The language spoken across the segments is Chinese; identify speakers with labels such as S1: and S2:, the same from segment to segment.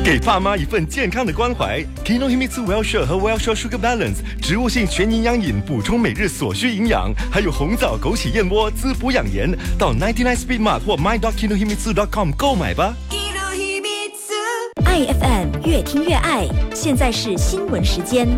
S1: 给爸妈一份健康的关怀。Kinohimitsu Well-Share 和 Well-Share Sugar Balance 植物性全营养饮，补充每日所需营养，还有红枣枸杞燕窝滋补养颜。到99 Speed Mart 或 my.kinohimitsu.com 购买吧。
S2: 爱 FM 越听越爱，现在是新闻时间。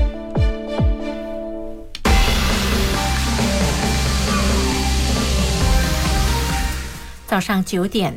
S3: 早上9点。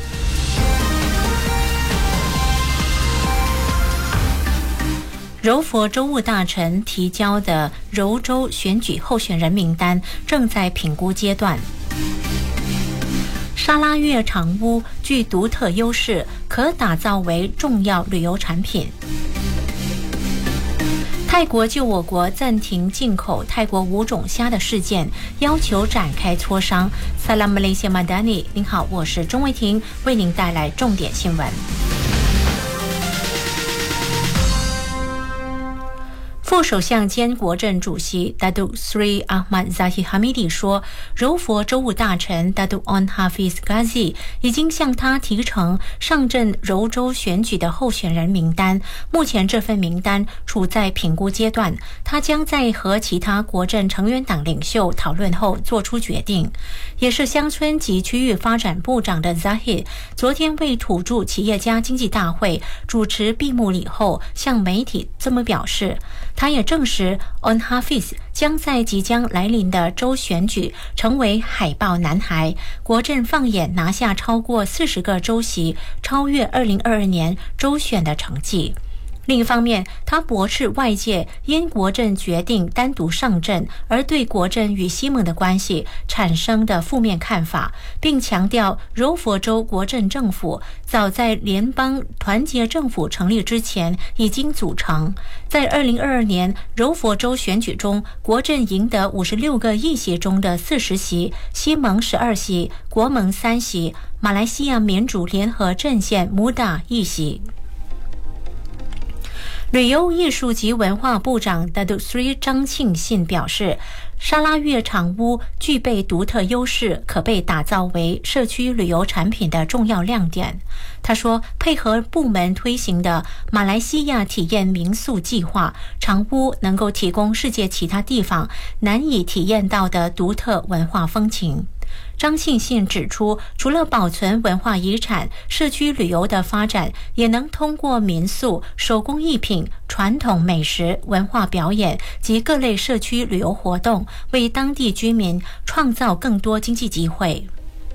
S3: 柔佛州务大臣提交的柔州选举候选人名单正在评估阶段。沙拉越长屋具独特优势，可打造为重要旅游产品。泰国就我国暂停进口泰国5种虾的事件，要求展开磋商。Salam Malaysia Madani， 您好，我是钟慧婷，为您带来重点新闻。副首相兼国政主席 Datuk Sri Ahmad Zahid Hamidi 说，柔佛州务大臣 Datuk Onn Hafiz Ghazi 已经向他提呈上阵柔州选举的候选人名单，目前这份名单处在评估阶段，他将在和其他国政成员党领袖讨论后做出决定。也是乡村及区域发展部长的 Zahid 昨天为土著企业家经济大会主持闭幕礼后向媒体这么表示，他也证实 Onn Hafiz 将在即将来临的州选举成为海豹男孩，国政放眼拿下超过40个州席，超越2022年州选的成绩。另一方面，他驳斥外界因国政决定单独上阵而对国政与西蒙的关系产生的负面看法，并强调柔佛州国政政府早在联邦团结政府成立之前已经组成。在2022年柔佛州选举中，国政赢得56个议席中的40席，西蒙12席，国盟3席，马来西亚民主联合阵线MUDA 1席。旅游艺术及文化部长 Datuk Sri 张庆信表示，沙拉越长屋具备独特优势，可被打造为社区旅游产品的重要亮点。他说，配合部门推行的马来西亚体验民宿计划，长屋能够提供世界其他地方难以体验到的独特文化风情。张庆信指出，除了保存文化遗产，社区旅游的发展也能通过民宿、手工艺品、传统美食、文化表演及各类社区旅游活动，为当地居民创造更多经济机会。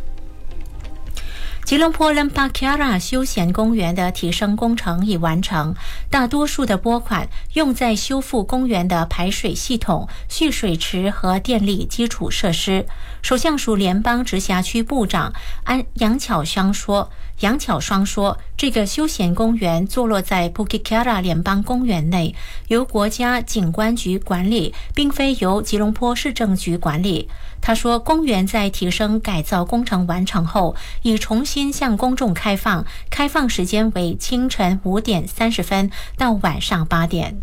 S3: 吉隆坡 Lembah Kiara 休闲公园的提升工程已完成，大多数的拨款用在修复公园的排水系统、蓄水池和电力基础设施。首相署联邦直辖区部长杨巧双说，这个休闲公园坐落在 Bukit Kiara 联邦公园内，由国家景观局管理，并非由吉隆坡市政局管理。他说，公园在提升改造工程完成后，已重新向公众开放，开放时间为清晨5点30分到晚上8点。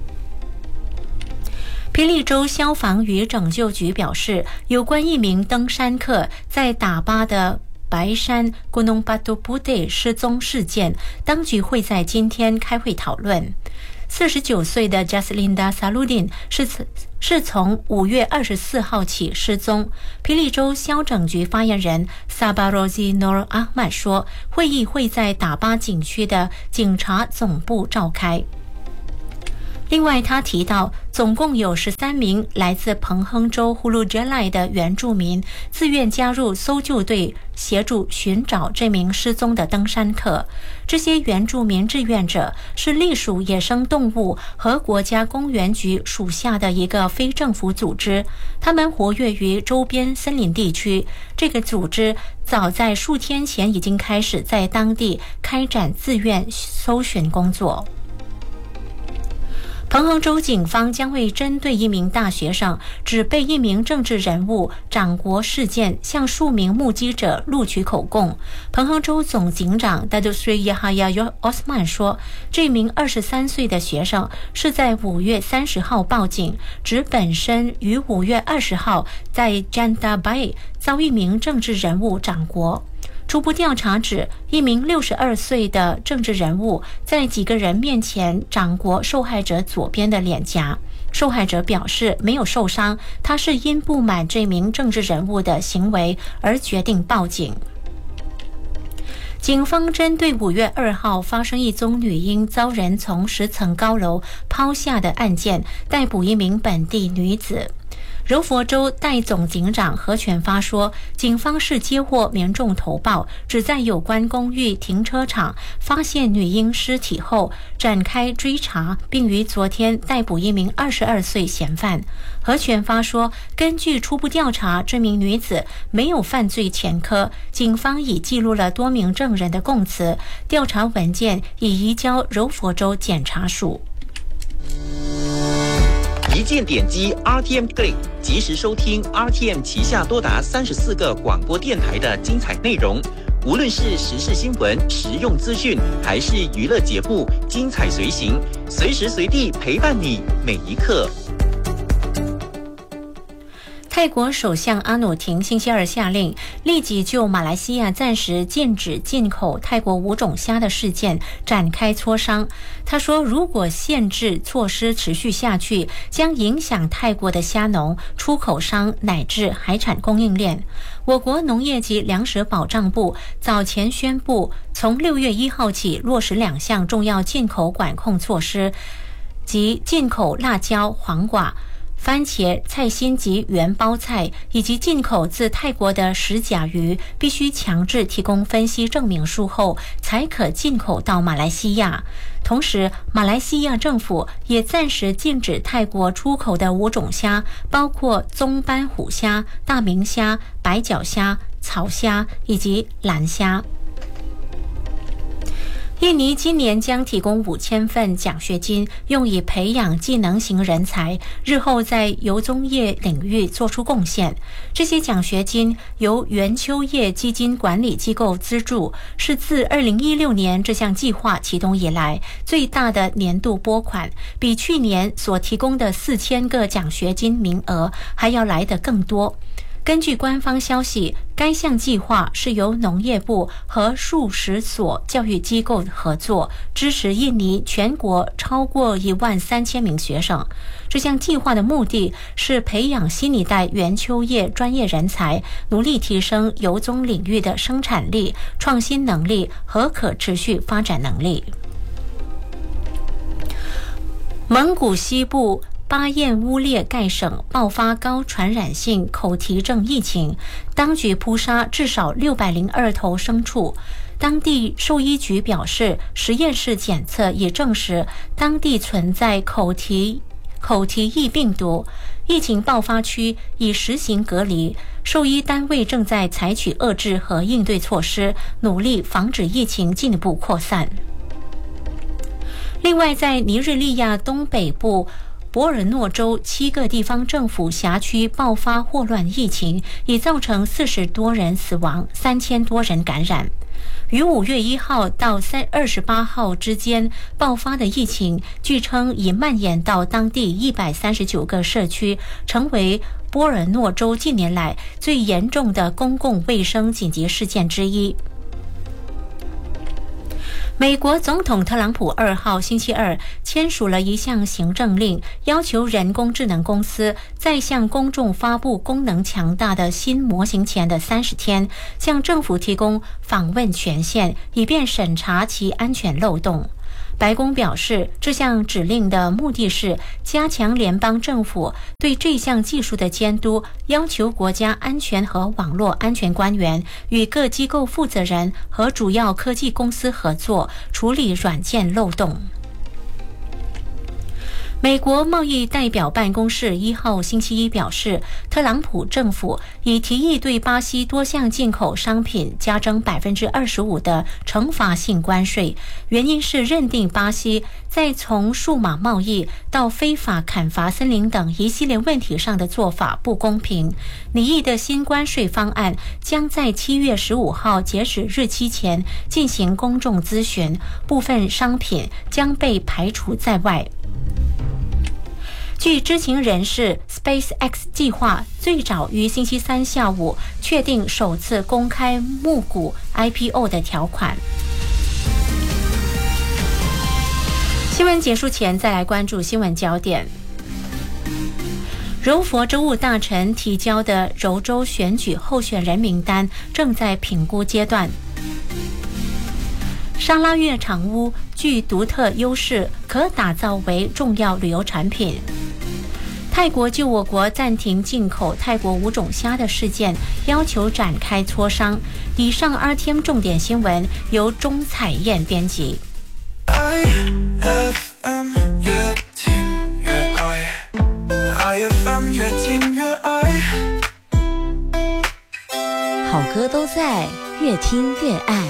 S3: 霹雳州消防与拯救局表示，有关一名登山客在打巴的白山 Gunung Batu Putih 失踪事件，当局会在今天开会讨论。49岁的 Jaslinda Saludin 是从5月24号起失踪。霹雳州消拯局发言人 Sabarozi Nur Ahmad 说，会议会在打巴景区的警察总部召开。另外，他提到，总共有13名来自彭亨州呼噜杰莱的原住民自愿加入搜救队，协助寻找这名失踪的登山客。这些原住民志愿者是隶属野生动物和国家公园局属下的一个非政府组织，他们活跃于周边森林地区。这个组织早在数天前已经开始在当地开展自愿搜寻工作。彭亨州警方将会针对一名大学生只被一名政治人物掌掴事件向数名目击者录取口供。彭亨州总警长 Datuk Sri Yahya Osman 说，这名23岁的学生是在5月30号报警，指本身于5月20号在 Janda Bay 遭一名政治人物掌掴。 初步调查指，一名62岁的政治人物在几个人面前掌掴受害者左边的脸颊。受害者表示没有受伤，他是因不满这名政治人物的行为而决定报警。警方针对5月2号发生一宗女婴遭人从10层高楼抛下的案件，逮捕一名本地女子。柔佛州代总警长何全发说，警方是接获民众投报，只在有关公寓停车场发现女婴尸体后展开追查，并于昨天逮捕一名22岁嫌犯。何全发说，根据初步调查，这名女子没有犯罪前科，警方已记录了多名证人的供词，调查文件已移交柔佛州检察署。
S4: 一键点击 RTM Play， 及时收听 RTM 旗下多达34个广播电台的精彩内容。无论是时事新闻、实用资讯，还是娱乐节目，精彩随行，随时随地陪伴你每一刻。
S3: 泰国首相阿努廷星期二下令立即就马来西亚暂时禁止进口泰国5种虾的事件展开磋商。他说，如果限制措施持续下去，将影响泰国的虾农、出口商乃至海产供应链。我国农业及粮食保障部早前宣布，从6月1号起落实2项重要进口管控措施，即进口辣椒、黄瓜、番茄、菜心及原包菜，以及进口自泰国的石甲鱼，必须强制提供分析证明书后才可进口到马来西亚。同时，马来西亚政府也暂时禁止泰国出口的5种虾，包括棕斑虎虾、大明虾、白脚虾、草虾以及蓝虾。印尼今年将提供5000份奖学金，用以培养技能型人才，日后在油棕业领域做出贡献。这些奖学金由圆秋叶基金管理机构资助，是自2016年这项计划启动以来最大的年度拨款，比去年所提供的4000个奖学金名额还要来得更多。根据官方消息，该项计划是由农业部和数十所教育机构合作，支持印尼全国超过13000名学生。这项计划的目的是培养新一代圆秋叶专业人才，努力提升油棕领域的生产力、创新能力和可持续发展能力。蒙古西部巴彦乌列盖省爆发高传染性口蹄症疫情，当局扑杀至少602头牲畜。当地兽医局表示，实验室检测也证实当地存在口蹄疫病毒。疫情爆发区已实行隔离，兽医单位正在采取遏制和应对措施，努力防止疫情进一步扩散。另外，在尼日利亚东北部博尔诺州7个地方政府辖区爆发霍乱疫情，已造成40多人死亡，3000多人感染。于5月1号到28号之间爆发的疫情，据称已蔓延到当地139个社区，成为波尔诺州近年来最严重的公共卫生紧急事件之一。美国总统特朗普2号星期二签署了一项行政令，要求人工智能公司在向公众发布功能强大的新模型前的30天，向政府提供访问权限，以便审查其安全漏洞。白宫表示，这项指令的目的是加强联邦政府对这项技术的监督，要求国家安全和网络安全官员与各机构负责人和主要科技公司合作，处理软件漏洞。美国贸易代表办公室1号星期一表示，特朗普政府已提议对巴西多项进口商品加征25%的惩罚性关税，原因是认定巴西在从数码贸易到非法砍伐森林等一系列问题上的做法不公平。拟议的新关税方案将在7月15号截止日期前进行公众咨询，部分商品将被排除在外。 据知情人士 ，SpaceX 计划最早于星期三下午确定首次公开募股 IPO 的条款。新闻结束前，再来关注新闻焦点。柔佛州务大臣提交的柔州选举候选人名单正在评估阶段。沙拉越长屋具独特优势，可打造为重要旅游产品。泰国就我国暂停进口泰国5种虾的事件，要求展开磋商。以上 RTM 重点新闻由钟彩燕编辑。
S5: IFM 越听越爱 ，IFM 越听越爱。
S2: 好歌都在，越听越爱。